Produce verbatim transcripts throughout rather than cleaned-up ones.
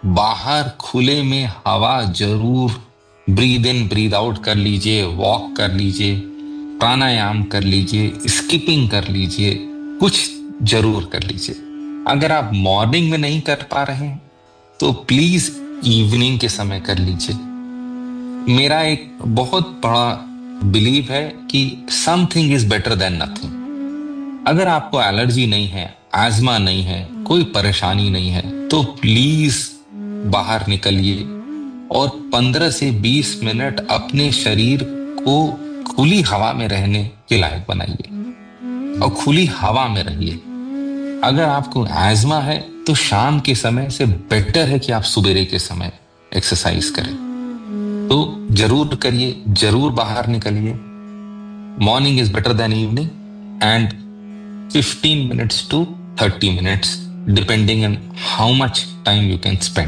बाहर खुले में हवा जरूर ब्रीद इन ब्रीद आउट कर लीजिए, वॉक कर लीजिए, प्राणायाम कर लीजिए, स्किपिंग कर लीजिए, कुछ जरूर कर लीजिए। अगर आप मॉर्निंग में नहीं कर पा रहे हैं तो प्लीज इवनिंग के समय कर लीजिए। मेरा एक बहुत बड़ा बिलीव है कि something is better than nothing. अगर आपको एलर्जी नहीं है, एजमा नहीं है, कोई परेशानी नहीं है, तो प्लीज बाहर निकलिए और पंद्रह से बीस मिनट अपने शरीर को खुली हवा में रहने के लायक बनाइए और खुली हवा में रहिए। अगर आपको एजमा है तो शाम के समय से बेटर है कि आप सुबेरे के समय एक्सरसाइज करें। तो जरूर करिए, जरूर बाहर निकलिए। Morning is better than evening and fifteen minutes to thirty minutes depending on how much time you can spend.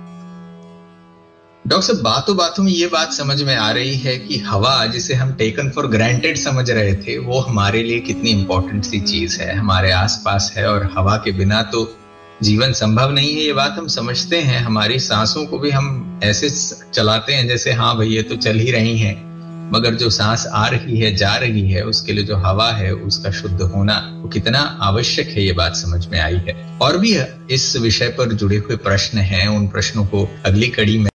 Doctor साहब, बातों बातों में ये बात समझ में आ रही है कि हवा जिसे हम टेकन फॉर ग्रांटेड समझ रहे थे, वो हमारे लिए कितनी इंपॉर्टेंट सी चीज है, हमारे आसपास है और हवा के बिना तो जीवन संभव नहीं है। ये बात हम समझते हैं। हमारी सांसों को भी हम ऐसे चलाते हैं जैसे हाँ भाई ये तो चल ही रही हैं, मगर जो सांस आ रही है, जा रही है, उसके लिए जो हवा है उसका शुद्ध होना वो कितना आवश्यक है, ये बात समझ में आई है। और भी इस विषय पर जुड़े हुए प्रश्न हैं, उन प्रश्नों को अगली कड़ी में